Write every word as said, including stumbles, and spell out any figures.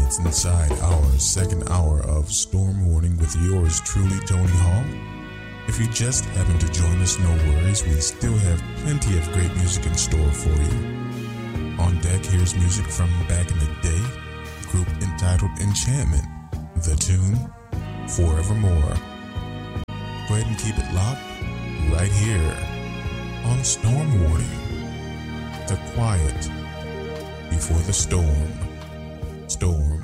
It's inside our second hour of Storm Warning with yours truly, Tony Hall. If you just happen to join us, no worries. We still have plenty of great music in store for you. On deck, here's music from back in the day, a group entitled Enchantment. The tune, Forevermore. Go ahead and keep it locked right here on Storm Warning. The quiet before the storm. Storm.